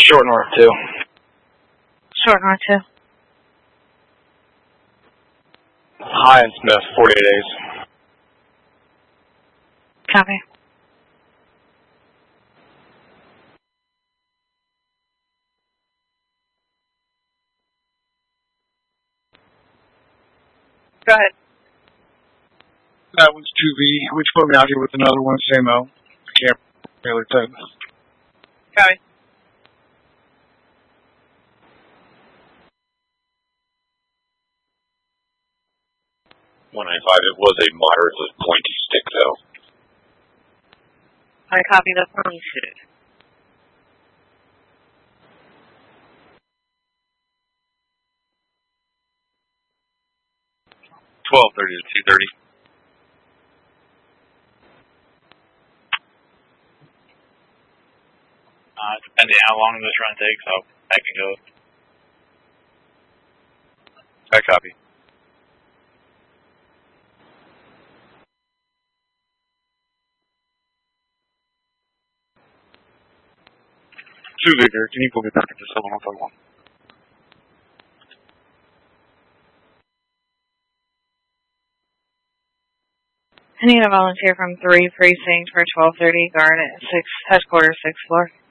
Short North 2. Short North 2. High and Smith, 48 days. Copy. Go ahead. That was 2V, which put me out here with another one, same O. Can't really tell. Copy. It was a moderately pointy stick, though. I copy the phone suit. $12.30 to $2.30. Depending how long this run takes, I can go. I copy. Two Victor, can you pull me back into 7151? I need a volunteer from 3 precinct for 1230 guard at 6 headquarters 6th floor.